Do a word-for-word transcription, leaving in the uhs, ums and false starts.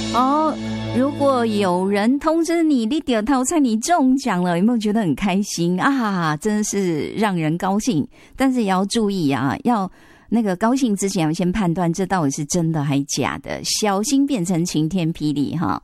哦，如果有人通知你你点套餐你中奖了，有没有觉得很开心啊？真的是让人高兴，但是也要注意啊，要那个高兴之前要先判断这到底是真的还假的，小心变成晴天霹雳哈。